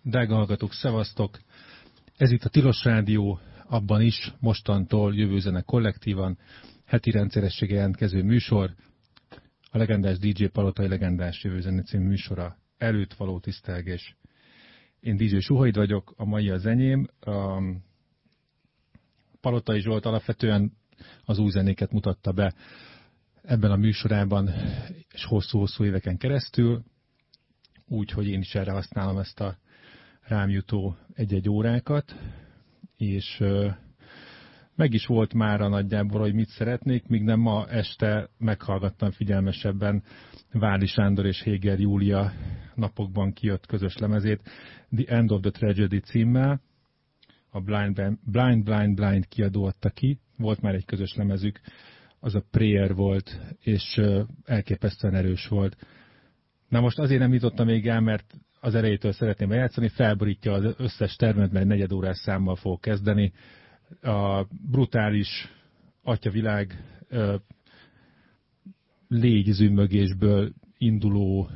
Drága hallgatók, szevasztok! Ez itt a Tilos Rádió, abban is mostantól jövő zene kollektívan, heti rendszerességgel jelentkező műsor, a legendás DJ Palotai legendás jövő zene című műsora előtt való tisztelgés. Én DJ Suhaid vagyok, a mai az enyém. Palotai Zsolt alapvetően az új zenéket mutatta be ebben a műsorában, és hosszú-hosszú éveken keresztül, úgyhogy én is erre használom ezt a rám jutó egy-egy órákat, és meg is volt mára nagyjából, hogy mit szeretnék, míg nem ma este meghallgattam figyelmesebben Váli Sándor és Héger Júlia napokban kijött közös lemezét, The End of the Tragedy címmel, a Blind kiadó adta ki, volt már egy közös lemezük, az a Prayer volt, és elképesztően erős volt. Na most azért nem jutottam még el, mert az elejétől szeretném bejátszani, felborítja az összes termet, mert negyedórás számmal fog kezdeni. A brutális atyavilág légyzümmögésből induló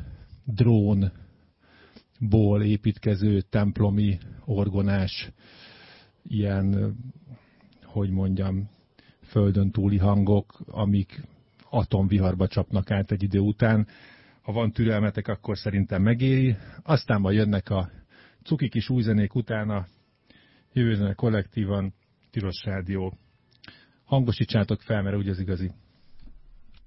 drónból építkező templomi, orgonás, ilyen, hogy mondjam, földön túli hangok, amik atomviharba csapnak át egy idő után. Ha van türelmetek, akkor szerintem megéri. Aztán majd jönnek a cuki kis új zenék utána, jövő zene kollektívan, Tilos Rádió. Hangosítsátok fel, mert úgy az igazi.